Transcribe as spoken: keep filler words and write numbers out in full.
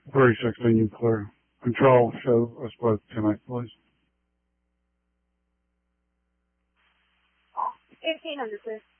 three sixteen, you clear. Control, show us both tonight, please. eighteen hundred, please.